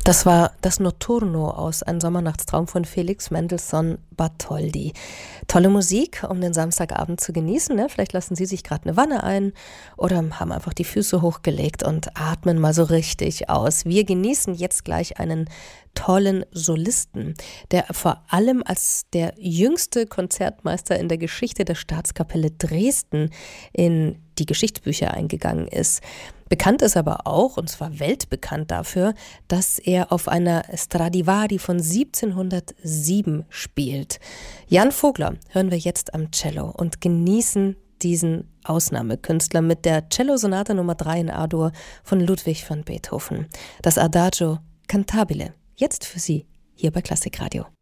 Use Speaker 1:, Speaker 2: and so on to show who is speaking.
Speaker 1: Das war das Notturno aus Ein Sommernachtstraum von Felix Mendelssohn Bartholdy. Tolle Musik, um den Samstagabend zu genießen. Ne? Vielleicht lassen Sie sich gerade eine Wanne ein oder haben einfach die Füße hochgelegt und atmen mal so richtig aus. Wir genießen jetzt gleich einen tollen Solisten, der vor allem als der jüngste Konzertmeister in der Geschichte der Staatskapelle Dresden in die Geschichtsbücher eingegangen ist. Bekannt ist aber auch, und zwar weltbekannt dafür, dass er auf einer Stradivari von 1707 spielt. Jan Vogler hören wir jetzt am Cello und genießen diesen Ausnahmekünstler mit der Cellosonate Nummer 3 in A-Dur von Ludwig van Beethoven. Das Adagio Cantabile. Jetzt für Sie, hier bei Klassikradio.